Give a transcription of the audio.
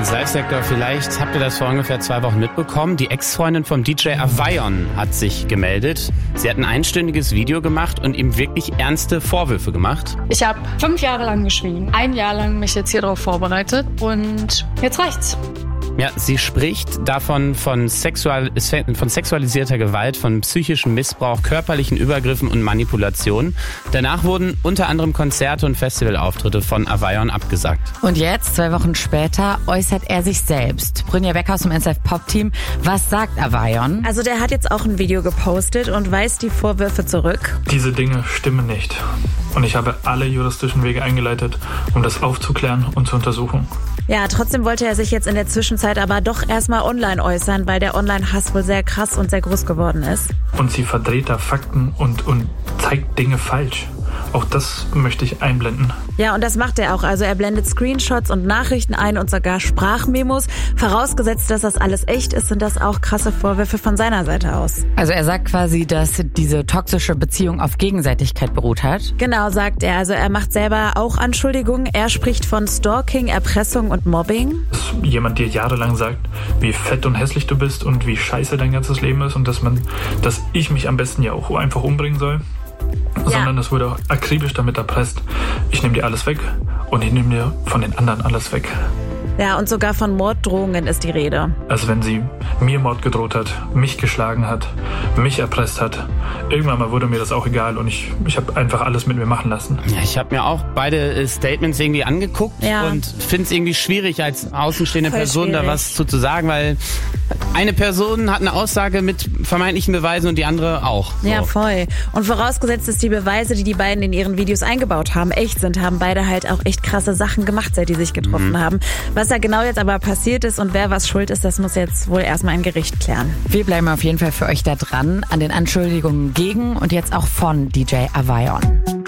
ins Live-Sektor. Vielleicht habt ihr das vor ungefähr 2 Wochen mitbekommen. Die Ex-Freundin vom DJ Avion hat sich gemeldet. Sie hat ein einstündiges Video gemacht und ihm wirklich ernste Vorwürfe gemacht. Ich habe 5 Jahre lang geschwiegen, 1 Jahr lang mich jetzt hier drauf vorbereitet und jetzt reicht's. Ja, sie spricht davon von sexualisierter Gewalt, von psychischem Missbrauch, körperlichen Übergriffen und Manipulationen. Danach wurden unter anderem Konzerte und Festivalauftritte von Avion abgesagt. Und jetzt, 2 Wochen später, äußert er sich selbst. Brynja Beck aus dem NSF-Pop-Team. Was sagt Avion? Also der hat jetzt auch ein Video gepostet und weist die Vorwürfe zurück. Diese Dinge stimmen nicht. Und ich habe alle juristischen Wege eingeleitet, um das aufzuklären und zu untersuchen. Ja, trotzdem wollte er sich jetzt in der Zwischenzeit aber doch erstmal online äußern, weil der Online-Hass wohl sehr krass und sehr groß geworden ist. Und sie verdreht da Fakten und zeigt Dinge falsch. Auch das möchte ich einblenden. Ja, und das macht er auch. Also er blendet Screenshots und Nachrichten ein und sogar Sprachmemos. Vorausgesetzt, dass das alles echt ist, sind das auch krasse Vorwürfe von seiner Seite aus. Also er sagt quasi, dass diese toxische Beziehung auf Gegenseitigkeit beruht hat. Genau, sagt er. Also er macht selber auch Anschuldigungen. Er spricht von Stalking, Erpressung und Mobbing. Dass jemand dir jahrelang sagt, wie fett und hässlich du bist und wie scheiße dein ganzes Leben ist und dass ich mich am besten ja auch einfach umbringen soll. Sondern es wurde auch akribisch damit erpresst. Ich nehme dir alles weg und ich nehme dir von den anderen alles weg. Ja, und sogar von Morddrohungen ist die Rede. Also wenn sie mir Mord gedroht hat, mich geschlagen hat, mich erpresst hat, irgendwann mal wurde mir das auch egal und ich habe einfach alles mit mir machen lassen. Ja, ich habe mir auch beide Statements irgendwie angeguckt und finde es irgendwie schwierig, als außenstehende Person da was zu sagen, weil eine Person hat eine Aussage mit vermeintlichen Beweisen und die andere auch. So. Ja, voll. Und vorausgesetzt, dass die Beweise, die beiden in ihren Videos eingebaut haben, echt sind, haben beide halt auch echt krasse Sachen gemacht, seit die sich getroffen haben. Was da genau jetzt aber passiert ist und wer was schuld ist, das muss jetzt wohl erstmal ein Gericht klären. Wir bleiben auf jeden Fall für euch da dran an den Anschuldigungen gegen und jetzt auch von DJ Avion.